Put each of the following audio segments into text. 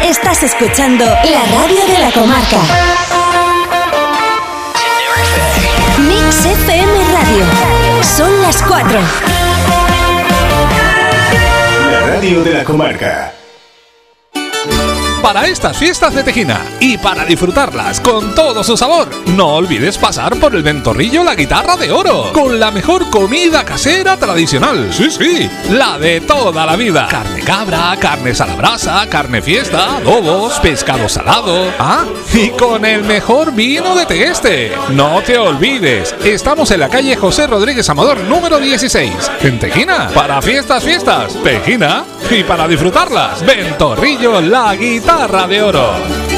Estás escuchando la radio de la comarca. Mix FM Radio. Son las 4. La radio de la comarca. Para estas fiestas de Tejina y para disfrutarlas con todo su sabor, no olvides pasar por el Ventorrillo La Guitarra de Oro, con la mejor comida casera tradicional. Sí, la de toda la vida. Carne cabra, carnes a la brasa, carne fiesta, adobos, pescado salado. Y con el mejor vino de Tegueste. No te olvides, estamos en la calle José Rodríguez Amador, número 16, en Tejina. Para fiestas, Tejina, y para disfrutarlas, Ventorrillo La Guitarra de Oro.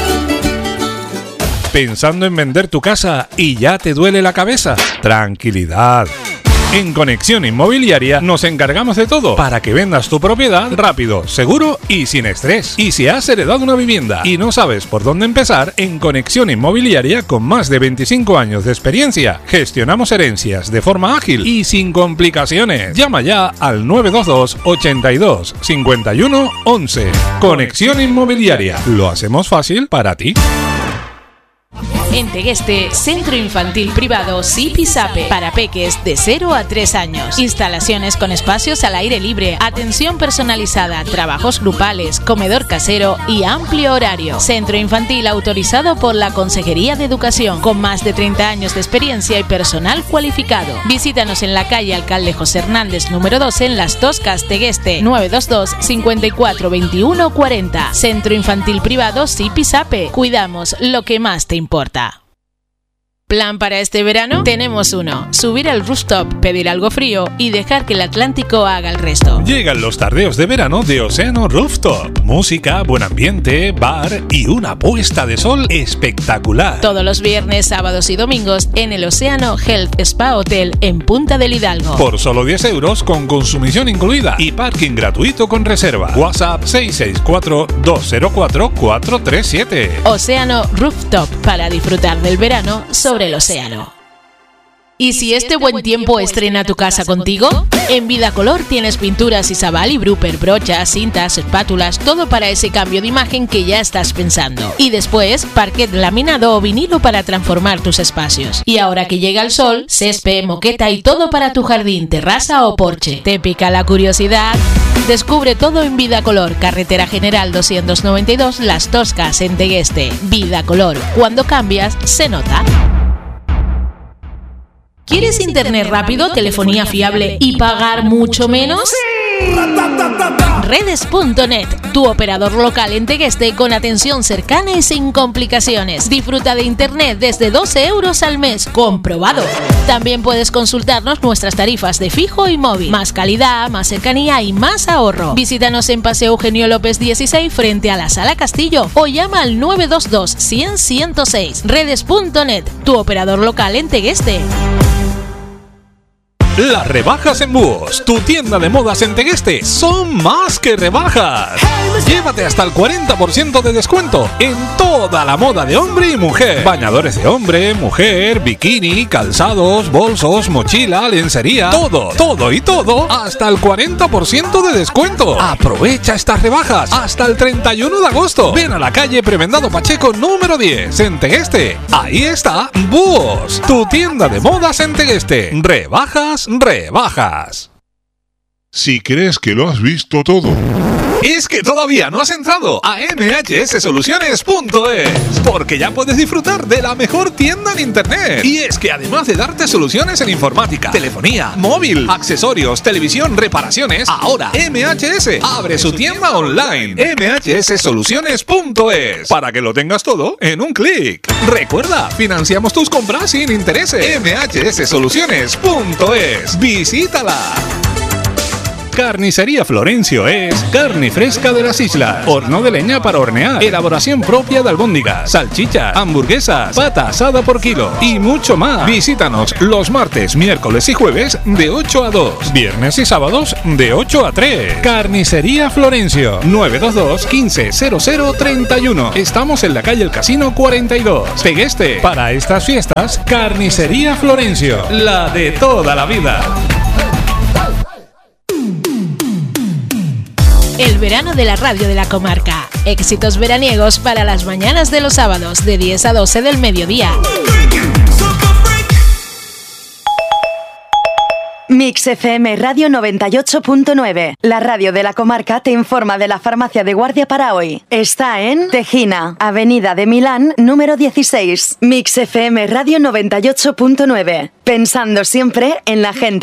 ¿Pensando en vender tu casa y ya te duele la cabeza? Tranquilidad. En Conexión Inmobiliaria nos encargamos de todo para que vendas tu propiedad rápido, seguro y sin estrés. Y si has heredado una vivienda y no sabes por dónde empezar, en Conexión Inmobiliaria, con más de 25 años de experiencia, gestionamos herencias de forma ágil y sin complicaciones. Llama ya al 922 82 51 11. Conexión Inmobiliaria. Lo hacemos fácil para ti. En Tegueste, Centro Infantil Privado Zipi-Zape, para peques de 0 a 3 años. Instalaciones con espacios al aire libre, atención personalizada, trabajos grupales, comedor casero y amplio horario. Centro Infantil autorizado por la Consejería de Educación, con más de 30 años de experiencia y personal cualificado. Visítanos en la calle Alcalde José Hernández, número 12, en Las Toscas, Tegueste, 922 54 21 40. Centro Infantil Privado Zipi-Zape. Cuidamos lo que más te importa. ¿Plan para este verano? Tenemos uno. Subir al rooftop, pedir algo frío y dejar que el Atlántico haga el resto. Llegan los tardeos de verano de Océano Rooftop. Música, buen ambiente, bar y una puesta de sol espectacular. Todos los viernes, sábados y domingos en el Océano Health Spa Hotel en Punta del Hidalgo. Por solo 10 euros con consumición incluida y parking gratuito con reserva. WhatsApp 664-204-437. Océano Rooftop, para disfrutar del verano sobre el océano. ¿Y si este buen tiempo estrena tu casa contigo? En Vidacolor tienes pinturas Isabal y Bruper, brochas, cintas, espátulas, todo para ese cambio de imagen que ya estás pensando. Y después, parquet laminado o vinilo para transformar tus espacios. Y ahora que llega el sol, césped, moqueta y todo para tu jardín, terraza o porche. ¿Te pica la curiosidad? Descubre todo en Vidacolor, Carretera General 292, Las Toscas, en Tegueste. Vidacolor, cuando cambias, se nota. ¿Quieres internet rápido, telefonía fiable y pagar mucho menos? Redes.net, tu operador local en Tegueste con atención cercana y sin complicaciones. Disfruta de internet desde 12 euros al mes, comprobado. También puedes consultarnos nuestras tarifas de fijo y móvil. Más calidad, más cercanía y más ahorro. Visítanos en Paseo Eugenio López 16 frente a la Sala Castillo o llama al 922 100 106. Redes.net, tu operador local en Tegueste. Las rebajas en Búhos, tu tienda de modas en Tegueste, son más que rebajas. Llévate hasta el 40% de descuento en toda la moda de hombre y mujer. Bañadores de hombre, mujer, bikini, calzados, bolsos, mochila, lencería, todo hasta el 40% de descuento. Aprovecha estas rebajas hasta el 31 de agosto. Ven a la calle Premendado Pacheco número 10 en Tegueste. Ahí está Búhos, tu tienda de modas en Tegueste. Rebajas. Si crees que lo has visto todo, es que todavía no has entrado a mhsoluciones.es, porque ya puedes disfrutar de la mejor tienda en internet. Y es que además de darte soluciones en informática, telefonía, móvil, accesorios, televisión, reparaciones, ahora MHS abre su tienda online, mhsoluciones.es, para que lo tengas todo en un clic. Recuerda, financiamos tus compras sin intereses. mhsoluciones.es, visítala. Carnicería Florencio es carne fresca de las islas, horno de leña para hornear, elaboración propia de albóndigas, salchicha, hamburguesas, pata asada por kilo y mucho más. Visítanos los martes, miércoles y jueves de 8 a 2, viernes y sábados de 8 a 3. Carnicería Florencio, 922 15 00 31. Estamos en la calle El Casino 42, Tegueste. Para estas fiestas, Carnicería Florencio, la de toda la vida. El verano de la radio de la comarca. Éxitos veraniegos para las mañanas de los sábados de 10 a 12 del mediodía. Mix FM Radio 98.9. La radio de la comarca te informa de la farmacia de guardia para hoy. Está en Tejina, Avenida de Milán, número 16. Mix FM Radio 98.9. Pensando siempre en la gente.